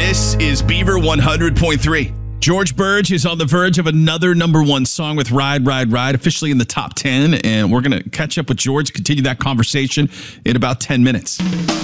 This is Beaver 100.3. George Burge is on the verge of another #1 song with Ride, Ride, Ride, officially in the top 10. And we're going to catch up with George, continue that conversation in about 10 minutes.